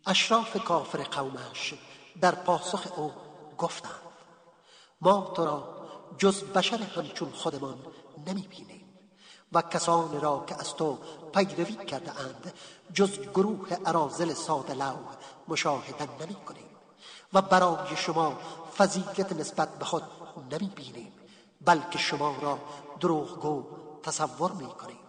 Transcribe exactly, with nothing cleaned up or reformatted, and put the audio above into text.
اشراف کافر قومش در پاسخ او گفتند ما تو را جز بشر همچون خودمان نمی بینیم و کسانی را که از تو پیروی کرده اند جز گروه اراذل ساده لوح مشاهده نمی کنیم و برای شما فضیلت نسبت به خود نمی بینیم بلکه شما را دروغگو تصور می کنیم.